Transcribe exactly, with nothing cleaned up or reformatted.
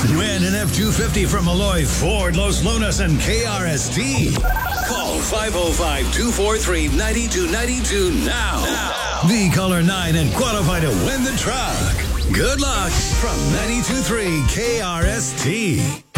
Win an F two fifty from Malloy Ford, Los Lunas, and K R S T. Call five oh five, two four three, nine two nine two now. now. Be caller nine and qualify to win the truck. Good luck from ninety-two point three K R S T.